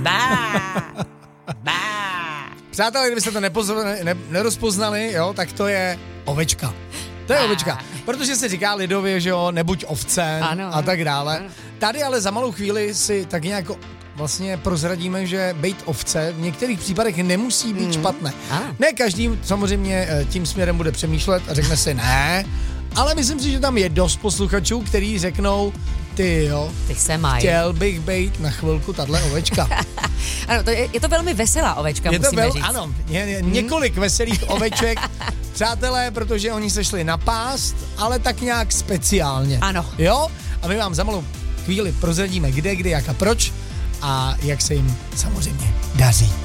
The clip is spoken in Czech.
Přátelé, kdybyste to nerozpoznali, jo, tak to je ovečka. To je ovečka, protože se říká lidově, že jo, nebuď ovce a tak dále. Ano. Tady ale za malou chvíli si tak nějak vlastně prozradíme, že bejt ovce v některých případech nemusí být špatné. Ne každý samozřejmě tím směrem bude přemýšlet a řekne si ne, ale myslím si, že tam je dost posluchačů, kteří řeknou, ty se mají. Chtěl bych bejt na chvilku tahle ovečka. Ano, je to velmi veselá ovečka, musíme říct. Ano, je několik veselých oveček, přátelé, protože oni se šli napást, ale tak nějak speciálně. Ano. Jo? A my vám za malou chvíli prozradíme kde, kdy, jak a proč a jak se jim samozřejmě daří.